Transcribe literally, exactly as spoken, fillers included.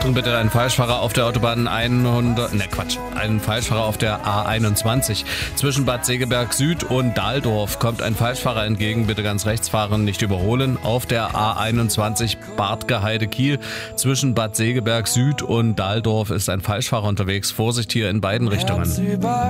Achtung bitte, ein Falschfahrer auf der Autobahn hundert, ne Quatsch, ein Falschfahrer auf der A einundzwanzig. Zwischen Bad Segeberg Süd und Dahldorf kommt ein Falschfahrer entgegen, bitte ganz rechts fahren, nicht überholen. Auf der A einundzwanzig Bartgeheide Kiel. Zwischen Bad Segeberg Süd und Dahldorf ist ein Falschfahrer unterwegs. Vorsicht hier in beiden Richtungen.